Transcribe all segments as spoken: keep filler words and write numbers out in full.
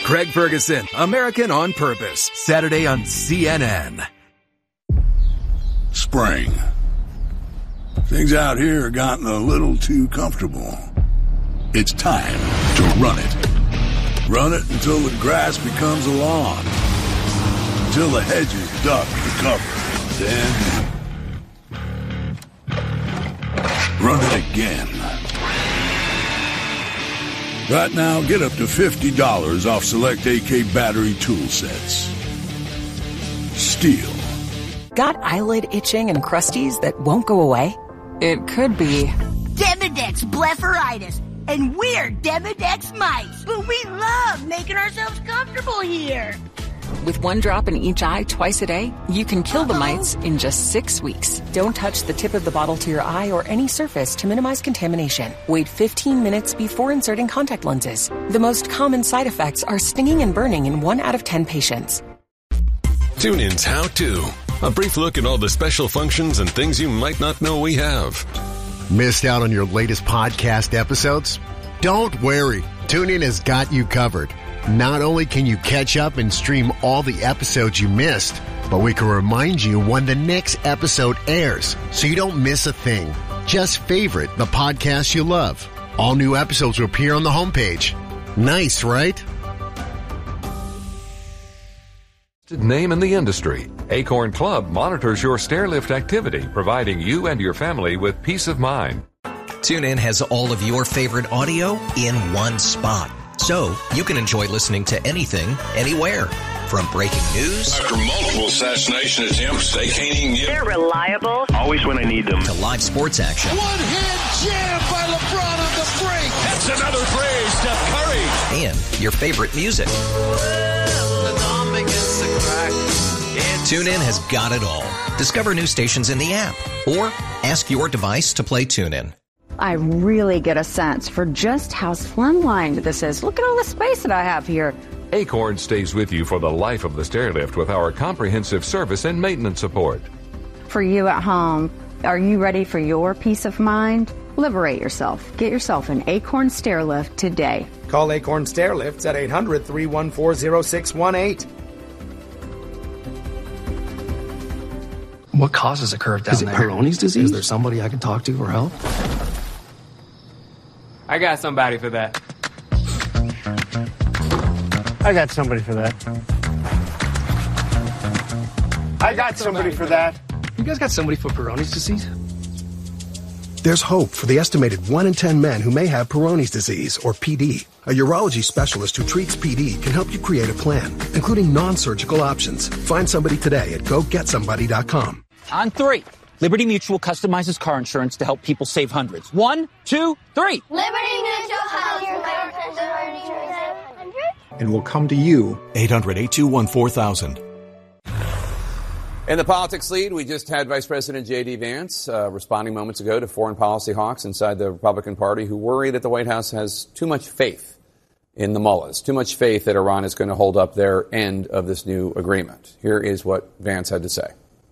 Craig Ferguson, American on Purpose, Saturday on C N N. Spring. Things out here have gotten a little too comfortable. It's time to run it. Run it until the grass becomes a lawn. Until the hedges duck the cover. Then, run it again. Right now, get up to fifty dollars off select A K battery tool sets. Steel. Got eyelid itching and crusties that won't go away? It could be Demodex blepharitis, and we're Demodex mites, but we love making ourselves comfortable here. With one drop in each eye twice a day, you can kill the mites in just six weeks. Don't touch the tip of the bottle to your eye or any surface to minimize contamination. Wait fifteen minutes before inserting contact lenses. The most common side effects are stinging and burning in one out of ten patients. TuneIn's How To. A brief look at all the special functions and things you might not know we have. Missed out on your latest podcast episodes? Don't worry. TuneIn has got you covered. Not only can you catch up and stream all the episodes you missed, but we can remind you when the next episode airs so you don't miss a thing. Just favorite the podcast you love. All new episodes will appear on the homepage. Nice, right? Name in the industry. Acorn Club monitors your stairlift activity, providing you and your family with peace of mind. TuneIn has all of your favorite audio in one spot, so you can enjoy listening to anything, anywhere. From breaking news after multiple assassination attempts, they can't even get. They're reliable. Always when I need them. To live sports action. One hand jam by LeBron on the break. That's another phrase, Steph Curry. And your favorite music. TuneIn has got it all. Discover new stations in the app or ask your device to play TuneIn. I really get a sense for just how slimlined this is. Look at all the space that I have here. Acorn stays with you for the life of the stairlift with our comprehensive service and maintenance support. For you at home, are you ready for your peace of mind? Liberate yourself. Get yourself an Acorn Stairlift today. Call Acorn Stairlifts at eight hundred, three one four, zero six one eight. What causes a curve down Is it there? Peyronie's disease? Is there somebody I can talk to for help? I got somebody for that. I got somebody for that. I got somebody for that. You guys got somebody for Peyronie's disease? There's hope for the estimated one in ten men who may have Peyronie's disease, or P D. A urology specialist who treats P D can help you create a plan, including non-surgical options. Find somebody today at go get somebody dot com. On three, Liberty Mutual customizes car insurance to help people save hundreds. One, two, three. Liberty Mutual helps you. And will come to you. eight hundred, eight two one, four thousand. In the politics lead, we just had Vice President J D. Vance uh, responding moments ago to foreign policy hawks inside the Republican Party who worry that the White House has too much faith in the mullahs, too much faith that Iran is going to hold up their end of this new agreement. Here is what Vance had to say.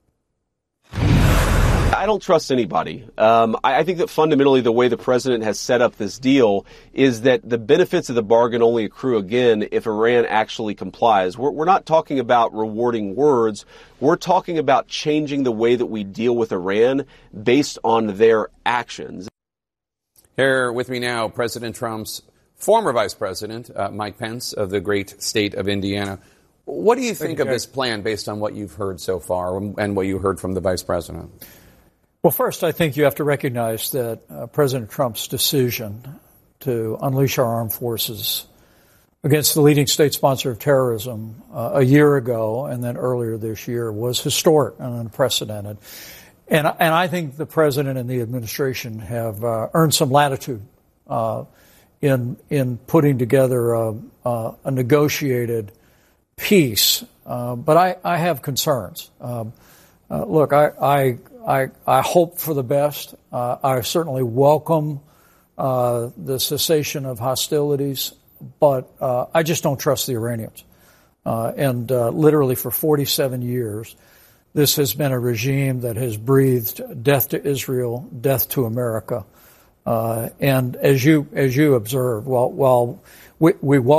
I don't trust anybody. Um, I, I think that fundamentally the way the president has set up this deal is that the benefits of the bargain only accrue again if Iran actually complies. We're, we're not talking about rewarding words. We're talking about changing the way that we deal with Iran based on their actions. Here with me now, President Trump's former vice president, uh, Mike Pence of the great state of Indiana. What do you think of this plan based on what you've heard so far and what you heard from the vice president? Well, first, I think you have to recognize that uh, President Trump's decision to unleash our armed forces against the leading state sponsor of terrorism uh, a year ago and then earlier this year was historic and unprecedented. And, and I think the president and the administration have uh, earned some latitude uh, in in putting together a, a, a negotiated peace. Uh, but I, I have concerns. Um, uh, look, I, I I, I hope for the best. Uh, I certainly welcome uh, the cessation of hostilities, but uh, I just don't trust the Iranians. Uh, and uh, literally for forty-seven years, this has been a regime that has breathed death to Israel, death to America. Uh, and as you as you observe, while, while we, we welcome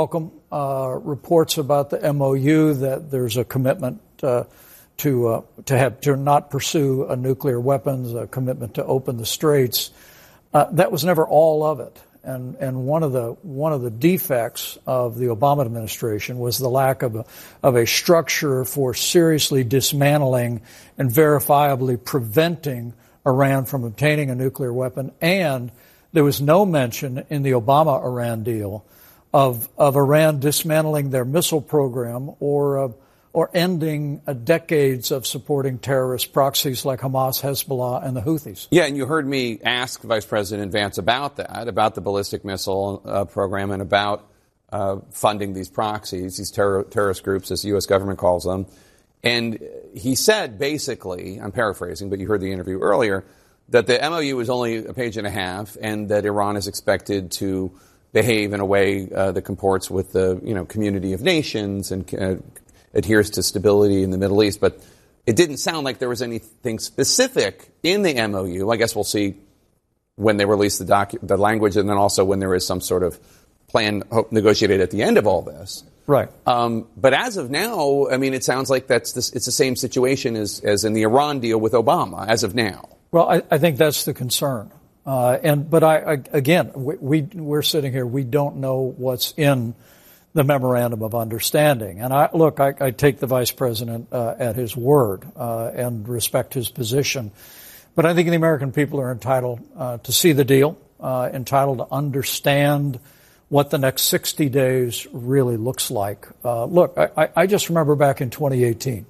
uh, reports about the M O U that there's a commitment uh, to uh, to have to not pursue a nuclear weapons, a commitment to open the straits. Uh, that was never all of it. And and one of the one of the defects of the Obama administration was the lack of a, of a structure for seriously dismantling and verifiably preventing Iran from obtaining a nuclear weapon. And there was no mention in the Obama-Iran deal of of Iran dismantling their missile program or uh, or ending uh, decades of supporting terrorist proxies like Hamas, Hezbollah, and the Houthis. Yeah, and you heard me ask Vice President Vance about that, about the ballistic missile uh, program and about uh, funding these proxies, these terror, terrorist groups, as the U S government calls them. And he said, basically, I'm paraphrasing, but you heard the interview earlier, that the M O U is only a page and a half and that Iran is expected to behave in a way uh, that comports with the, you know, community of nations and uh, adheres to stability in the Middle East, but it didn't sound like there was anything specific in the M O U. I guess we'll see when they release the docu- the language, and then also when there is some sort of plan hope, negotiated at the end of all this. Right. Um, but as of now, I mean, it sounds like that's this, it's the same situation as, as in the Iran deal with Obama, as of now. Well, I, I think that's the concern. Uh, and but I, I again, we, we we're sitting here. We don't know what's in the memorandum of understanding. And I look, I, I take the vice president uh, at his word uh, and respect his position. But I think the American people are entitled uh, to see the deal, uh, entitled to understand what the next sixty days really looks like. Uh, look, I, I just remember back in twenty eighteen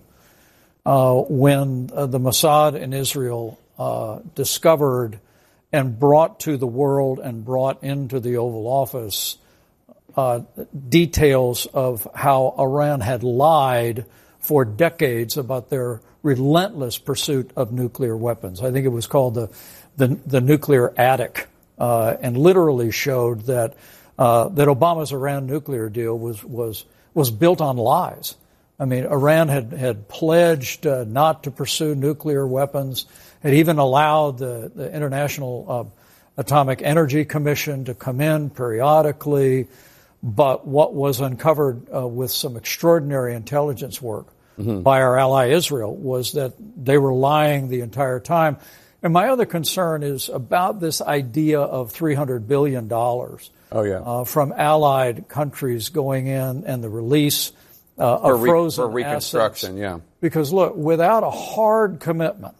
uh, when uh, the Mossad in Israel uh, discovered and brought to the world and brought into the Oval Office Uh, details of how Iran had lied for decades about their relentless pursuit of nuclear weapons. I think it was called the the, the nuclear attic, uh, and literally showed that uh, that Obama's Iran nuclear deal was was was built on lies. I mean, Iran had had pledged uh, not to pursue nuclear weapons, had even allowed the, the International uh, Atomic Energy Commission to come in periodically. But what was uncovered uh, with some extraordinary intelligence work mm-hmm. by our ally Israel was that they were lying the entire time. And my other concern is about this idea of three hundred billion dollars oh, yeah. uh, from allied countries going in and the release uh, of re- frozen for reconstruction, assets. Yeah. Because, look, without a hard commitment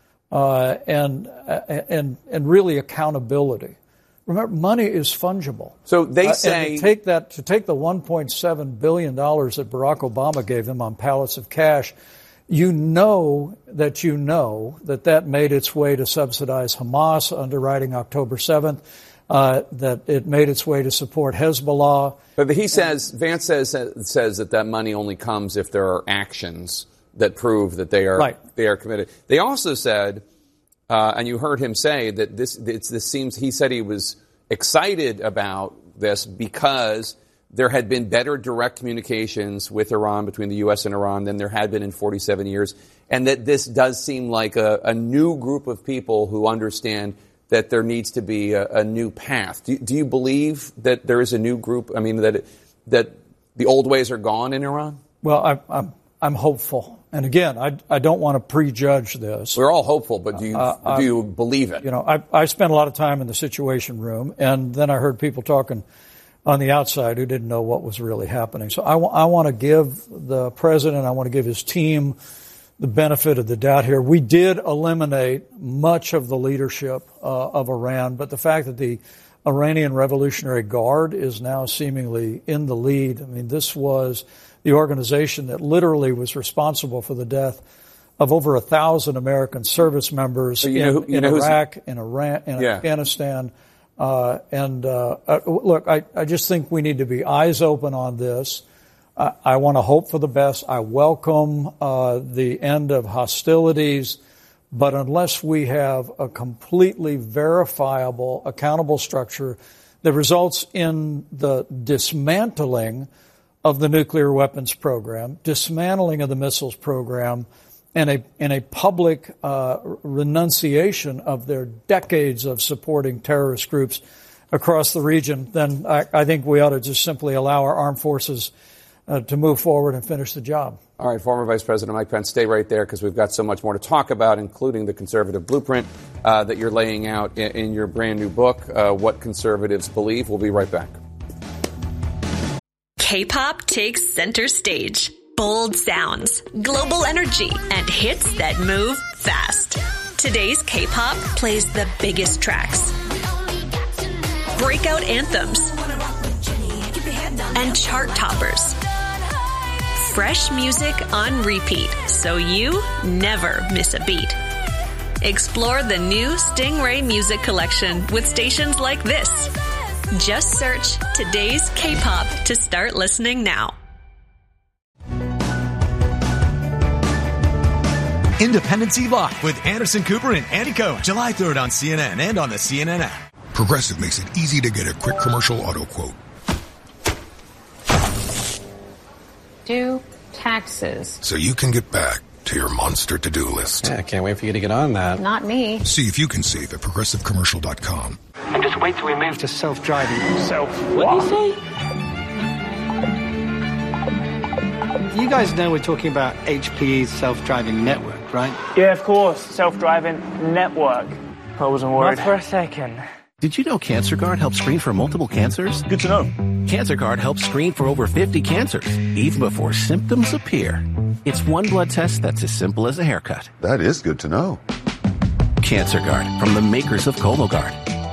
uh, and, and, and really accountability, remember, money is fungible. So they uh, say and to take that to take the one point seven billion dollars that Barack Obama gave them on pallets of cash, you know that you know that that made its way to subsidize Hamas underwriting October seventh, uh, that it made its way to support Hezbollah. But he says, Vance says says that that money only comes if there are actions that prove that they are right. they are committed. They also said. Uh, and you heard him say that this, it's, this seems, he said he was excited about this because there had been better direct communications with Iran, between the U S and Iran, than there had been in forty-seven years. And that this does seem like a, a new group of people who understand that there needs to be a, a new path. Do, do you believe that there is a new group? I mean, that, it, that the old ways are gone in Iran? Well, I, I'm, I'm hopeful. And again, I, I don't want to prejudge this. We're all hopeful, but do you, uh, do you believe it? You know, I, I spent a lot of time in the Situation Room, and then I heard people talking on the outside who didn't know what was really happening. So I, w- I want to give the president, I want to give his team the benefit of the doubt here. We did eliminate much of the leadership uh, of Iran, but the fact that the Iranian Revolutionary Guard is now seemingly in the lead, I mean, this was the organization that literally was responsible for the death of over a thousand American service members so you in, know who, you in know Iraq, in Iran, in yeah. Afghanistan. Uh, and uh, uh, look, I, I just think we need to be eyes open on this. Uh, I want to hope for the best. I welcome uh, the end of hostilities. But unless we have a completely verifiable, accountable structure that results in the dismantling of the nuclear weapons program, dismantling of the missiles program, and a, and a public uh, renunciation of their decades of supporting terrorist groups, across the region, then I, I think we ought to just simply allow our armed forces uh, to move forward and finish the job. All right, former Vice President Mike Pence, stay right there because we've got so much more to talk about, including the conservative blueprint uh, that you're laying out in, in your brand new book, uh, What Conservatives Believe. We'll be right back. K-pop takes center stage. Bold sounds, global energy, and hits that move fast. Today's K-pop plays the biggest tracks, breakout anthems, and chart toppers. Fresh music on repeat, so you never miss a beat. Explore the new Stingray Music Collection with stations like this. Just search Today's K-pop to start listening now. Independence Eve-Live with Anderson Cooper and Andy Cohen, July third on C N N and on the C N N app. Progressive makes it easy to get a quick commercial auto quote. Do taxes. So you can get back to your monster to-do list. Yeah, I can't wait for you to get on that. Not me. See if you can save at progressive commercial dot com. And just wait till we move to self-driving. Self What do you say? You guys know we're talking about H P E's self-driving network, right? Yeah, of course. Self-driving network. I wasn't worried. Not for a second. Did you know CancerGuard helps screen for multiple cancers? Good to know. CancerGuard helps screen for over fifty cancers, even before symptoms appear. It's one blood test that's as simple as a haircut. That is good to know. CancerGuard, from the makers of Cologuard.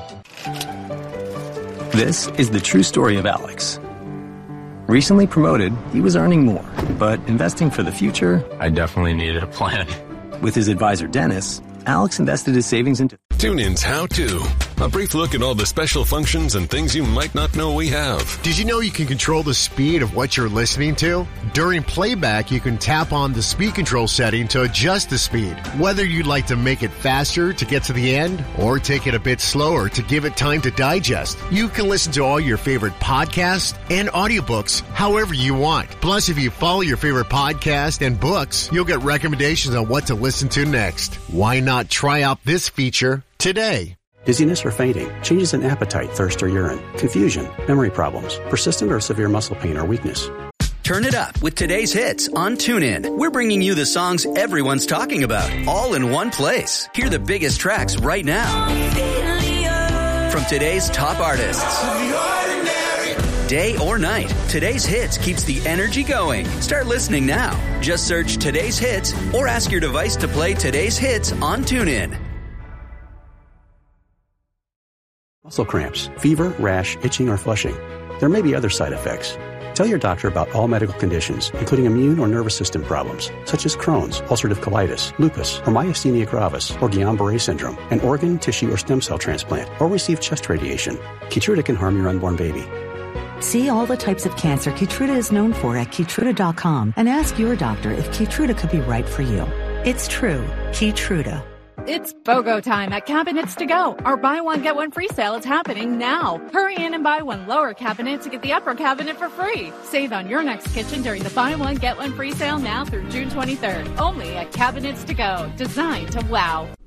This is the true story of Alex. Recently promoted, he was earning more, but investing for the future, I definitely needed a plan. With his advisor Dennis, Alex invested his savings into TuneIn's How To. A brief look at all the special functions and things you might not know we have. Did you know you can control the speed of what you're listening to? During playback, you can tap on the speed control setting to adjust the speed. Whether you'd like to make it faster to get to the end or take it a bit slower to give it time to digest, you can listen to all your favorite podcasts and audiobooks however you want. Plus, if you follow your favorite podcast and books, you'll get recommendations on what to listen to next. Why not try out this feature today? dizziness or fainting, changes in appetite, thirst or urine, confusion, memory problems, persistent or severe muscle pain or weakness. Turn it up with today's hits on TuneIn. We're bringing you the songs everyone's talking about, all in one place. Hear the biggest tracks right now from today's top artists. Day or night, today's hits keeps the energy going. Start listening now. Just search today's hits or ask your device to play today's hits on TuneIn. Muscle cramps, fever, rash, itching, or flushing. There may be other side effects. Tell your doctor about all medical conditions, including immune or nervous system problems, such as Crohn's, ulcerative colitis, lupus, or myasthenia gravis, or Guillain-Barré syndrome, an organ, tissue, or stem cell transplant, or receive chest radiation. Keytruda can harm your unborn baby. See all the types of cancer Keytruda is known for at Keytruda dot com and ask your doctor if Keytruda could be right for you. It's true. Keytruda. It's BOGO time at Cabinets to Go. Our buy one, get one free sale is happening now. Hurry in and buy one lower cabinet to get the upper cabinet for free. Save on your next kitchen during the buy one, get one free sale now through June twenty-third. Only at Cabinets to Go. Designed to wow.